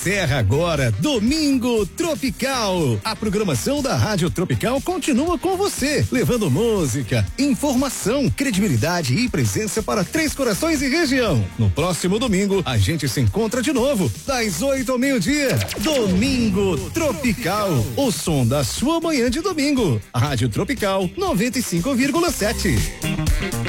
Encerra agora Domingo Tropical. A programação da Rádio Tropical continua com você, levando música, informação, credibilidade e presença para Três Corações e região. No próximo domingo, a gente se encontra de novo, das 8 ao meio-dia. Domingo Tropical, o som da sua manhã de domingo. Rádio Tropical 95,7.